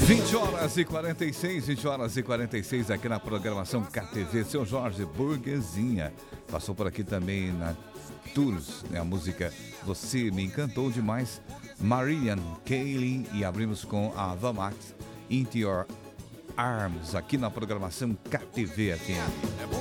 20 horas e 46 aqui na programação KTV. Seu Jorge Burguesinha passou por aqui também na Tours, né? A música Você Me Encantou Demais, Marian Kaylin, e abrimos com a The Max, Into Your Arms, aqui na programação KTV FM.